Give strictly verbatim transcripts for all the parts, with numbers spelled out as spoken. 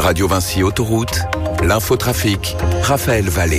Radio Vinci Autoroute, l'infotrafic, Raphaël Vallée.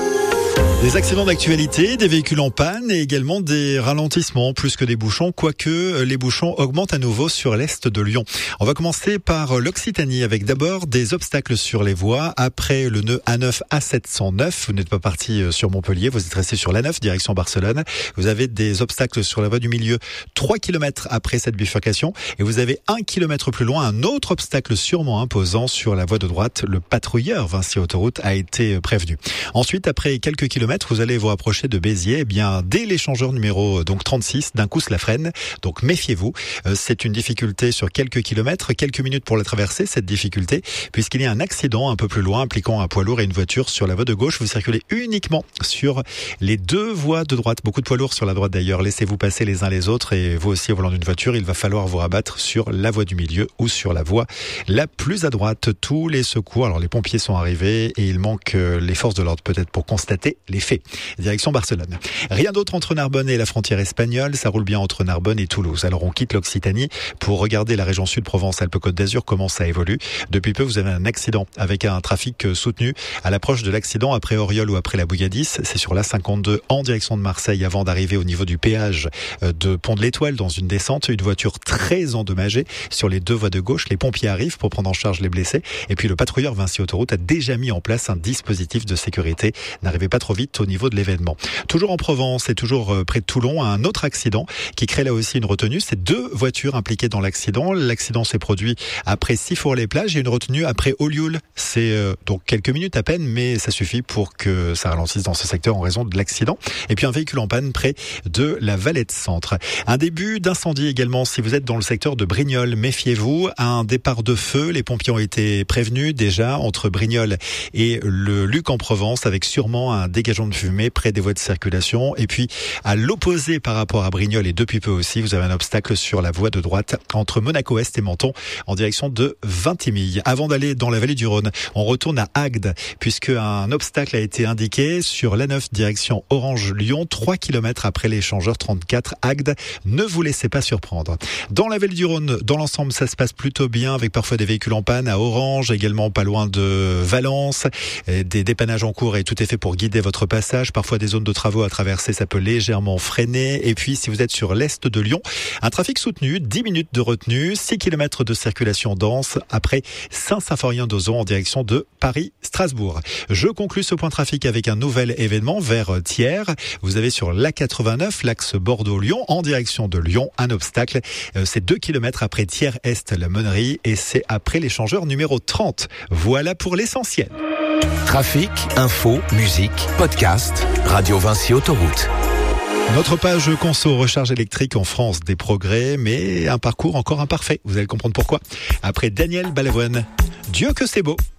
Des accidents d'actualité, des véhicules en panne et également des ralentissements plus que des bouchons, quoique les bouchons augmentent à nouveau sur l'est de Lyon. On va commencer par l'Occitanie avec d'abord des obstacles sur les voies. Après le nœud A neuf A sept cent neuf, vous n'êtes pas parti sur Montpellier, vous êtes resté sur l'A neuf direction Barcelone. Vous avez des obstacles sur la voie du milieu trois kilomètres après cette bifurcation et vous avez un kilomètre plus loin un autre obstacle sûrement imposant sur la voie de droite. Le patrouilleur Vinci Autoroute a été prévenu. Ensuite, après quelques kilomètres, vous allez vous approcher de Béziers. Eh bien, dès l'échangeur numéro donc trente-six, d'un coup cela freine. Donc méfiez-vous. Euh, c'est une difficulté sur quelques kilomètres, quelques minutes pour la traverser, cette difficulté, puisqu'il y a un accident un peu plus loin impliquant un poids lourd et une voiture sur la voie de gauche. Vous circulez uniquement sur les deux voies de droite. Beaucoup de poids lourds sur la droite d'ailleurs. Laissez-vous passer les uns les autres et vous aussi au volant d'une voiture, il va falloir vous rabattre sur la voie du milieu ou sur la voie la plus à droite. Tous les secours, alors les pompiers sont arrivés et il manque les forces de l'ordre peut-être pour constater les faits. Direction Barcelone. Rien d'autre entre Narbonne et la frontière espagnole, ça roule bien entre Narbonne et Toulouse. Alors on quitte l'Occitanie pour regarder la région sud Provence-Alpes-Côte d'Azur, comment ça évolue. Depuis peu, vous avez un accident avec un trafic soutenu à l'approche de l'accident après Auriol ou après la Bougadis. C'est sur l'A cinquante-deux en direction de Marseille avant d'arriver au niveau du péage de Pont de l'Étoile dans une descente. Une voiture très endommagée sur les deux voies de gauche. Les pompiers arrivent pour prendre en charge les blessés. Et puis le patrouilleur Vinci Autoroute a déjà mis en place un dispositif de sécurité. N'arrivez pas trop vite au niveau de l'événement. Toujours en Provence et toujours près de Toulon, un autre accident qui crée là aussi une retenue. C'est deux voitures impliquées dans l'accident. L'accident s'est produit après Sifour-les-Plages et une retenue après Olioul. C'est euh, donc quelques minutes à peine, mais ça suffit pour que ça ralentisse dans ce secteur en raison de l'accident. Et puis un véhicule en panne près de la Valette Centre. Un début d'incendie également si vous êtes dans le secteur de Brignoles. Méfiez-vous, un départ de feu. Les pompiers ont été prévenus déjà entre Brignoles et le Luc en Provence avec sûrement un dégagement de fumée près des voies de circulation. Et puis à l'opposé par rapport à Brignoles et depuis peu aussi, vous avez un obstacle sur la voie de droite entre Monaco-Est et Menton en direction de Vintimille. Avant d'aller dans la vallée du Rhône, on retourne à Agde puisque un obstacle a été indiqué sur l'A neuf direction Orange-Lyon, trois kilomètres après l'échangeur trente-quatre Agde. Ne vous laissez pas surprendre. Dans la vallée du Rhône, dans l'ensemble, ça se passe plutôt bien avec parfois des véhicules en panne à Orange, également pas loin de Valence, des dépannages en cours et tout est fait pour guider votre passage. Parfois des zones de travaux à traverser, ça peut légèrement freiner. Et puis si vous êtes sur l'est de Lyon, un trafic soutenu, dix minutes de retenue, six kilomètres de circulation dense après Saint-Symphorien-d'Ozon en direction de Paris-Strasbourg. Je conclus ce point trafic avec un nouvel événement vers Thiers. Vous avez sur l'A quatre-vingt-neuf, l'axe Bordeaux-Lyon, en direction de Lyon, un obstacle. C'est deux kilomètres après Thiers-Est, la Monnerie, et c'est après l'échangeur numéro trente. Voilà pour l'essentiel. Trafic, info, musique, podcast, Radio Vinci Autoroute. Notre page conso recharge électrique en France, des progrès, mais un parcours encore imparfait. Vous allez comprendre pourquoi. Après Daniel Balavoine, Dieu que c'est beau.